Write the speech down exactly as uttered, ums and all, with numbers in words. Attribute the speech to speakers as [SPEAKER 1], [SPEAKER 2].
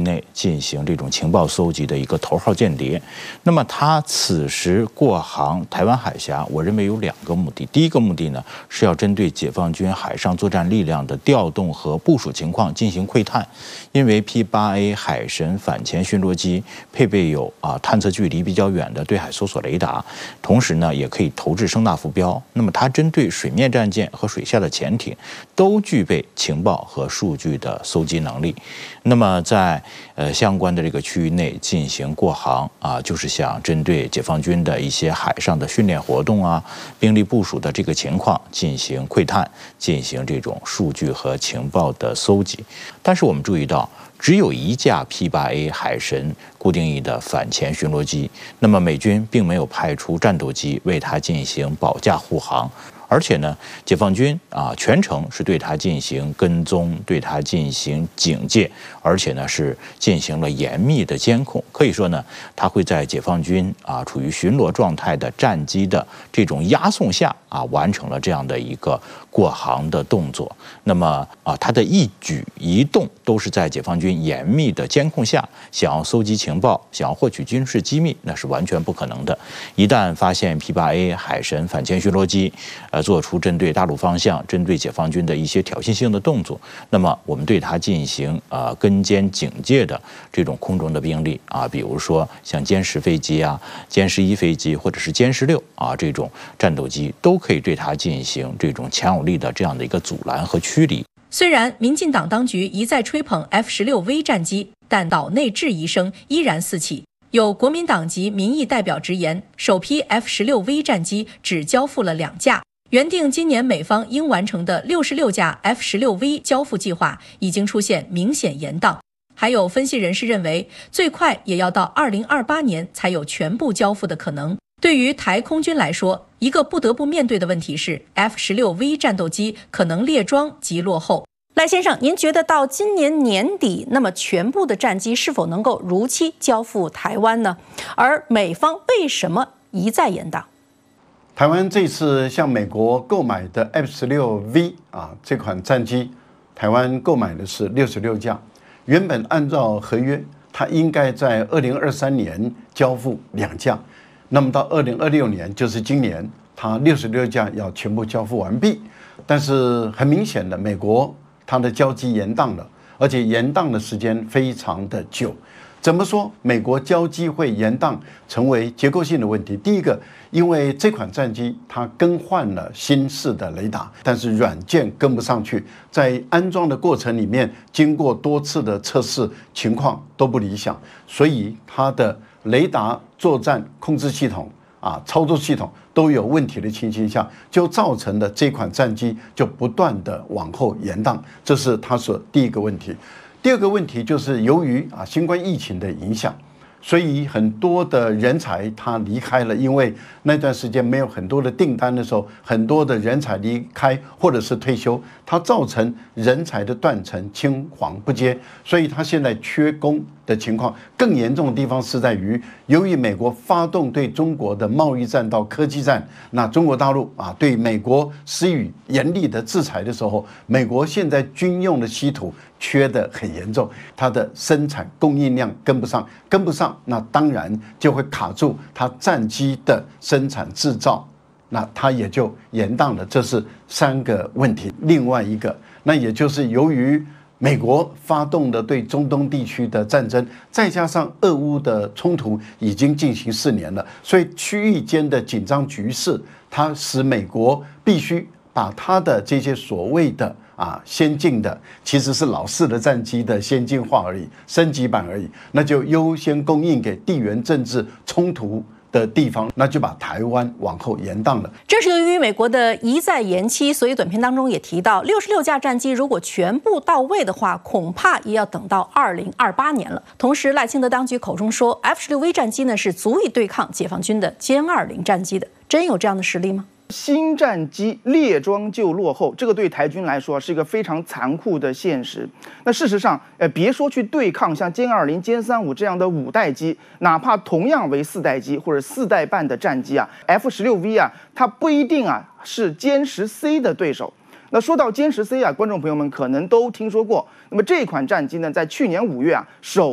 [SPEAKER 1] 内进行这种情报搜集的一个头号间谍。那么他此时过航台湾海峡，我认为有两个目的。第一个目的呢，是要针对解放军海上作战力量的调动和部署情况进行窥探，因为 P 八 A 海神反潜巡逻机配备有啊探测距离比较远的对海搜索雷达，同时呢也可以投掷声纳浮标。那么它针对水面战舰和水下的潜艇都具备情报和数据的搜集能力。那么在呃相关的这个区域内进行过航啊，就是想针对解放军的一些海上的训练活动啊、兵力部署的这个情况进行窥探，进行这种数据和情报的搜集。但是我们注意到，只有一架 P 八 A 海神固定翼的反潜巡逻机，那么美军并没有派出战斗机为它进行保驾护航。而且呢，解放军啊全程是对它进行跟踪，对它进行警戒，而且呢是进行了严密的监控。可以说呢，它会在解放军啊处于巡逻状态的战机的这种押送下啊，完成了这样的一个过航的动作。那么啊，它的一举一动都是在解放军严密的监控下，想要搜集情报，想要获取军事机密，那是完全不可能的。一旦发现 P 八 A 海神反潜巡逻机，呃，做出针对大陆方向、针对解放军的一些挑衅性的动作，那么我们对它进行呃跟监警戒的这种空中的兵力啊，比如说像歼十飞机啊、歼十一飞机或者是歼十六啊这种战斗机，都可以对它进行这种强有力的这样的一个阻拦和驱离。
[SPEAKER 2] 虽然民进党当局一再吹捧 F 十六 V 战机，但岛内质疑声依然四起。有国民党籍民意代表直言，首批 F 十六 V 战机只交付了两架。原定今年美方应完成的六十六架 F 十六 V 交付计划已经出现明显延宕。还有分析人士认为，最快也要到二零二八年才有全部交付的可能。对于台空军来说，一个不得不面对的问题是 F 十六 V 战斗机可能列装及落后。赖先生，您觉得到今年年底，那么全部的战机是否能够如期交付台湾呢？而美方为什么一再延宕？
[SPEAKER 3] 台湾这次向美国购买的 F 十六 V 啊这款战机，台湾购买的是六十六架，原本按照合约，它应该在二零二三年交付两架，那么到二零二六年，就是今年，它六十六架要全部交付完毕。但是很明显的，美国它的交机延宕了，而且延宕的时间非常的久。怎么说美国交机会延宕成为结构性的问题？第一个，因为这款战机它更换了新式的雷达，但是软件跟不上去，在安装的过程里面，经过多次的测试，情况都不理想，所以它的雷达、作战控制系统啊、操作系统都有问题的情形下，就造成了这款战机就不断的往后延宕，这是它所第一个问题。第二个问题就是由于啊新冠疫情的影响，所以很多的人才他离开了，因为那段时间没有很多的订单的时候，很多的人才离开或者是退休，它造成人才的断层，青黄不接，所以它现在缺工的情况更严重的地方是在于，由于美国发动对中国的贸易战到科技战，那中国大陆啊对美国施予严厉的制裁的时候，美国现在军用的稀土缺得很严重，它的生产供应量跟不上，跟不上，那当然就会卡住它战机的生产制造，那它也就延宕了。这是三个问题。另外一个，那也就是由于美国发动的对中东地区的战争，再加上俄乌的冲突已经进行四年了，所以区域间的紧张局势，它使美国必须把它的这些所谓的啊先进的，其实是老式的战机的先进化而已，升级版而已，那就优先供应给地缘政治冲突的地方，那就把台湾往后延宕了。
[SPEAKER 2] 正是由于美国的一再延期，所以短片当中也提到，六十六架战机如果全部到位的话，恐怕也要等到二零二八年了。同时，赖清德当局口中说 ，F 十六 V 战机呢是足以对抗解放军的歼二零战机的，真有这样的实力吗？
[SPEAKER 4] 新战机列装就落后，这个对台军来说是一个非常残酷的现实。那事实上，呃，别说去对抗像歼二零、歼三五这样的五代机，哪怕同样为四代机或者四代半的战机啊 ，F 十六 V 啊，它不一定啊是歼十 C 的对手。那说到歼十 C 啊，观众朋友们可能都听说过。那么这款战机呢，在去年五月啊首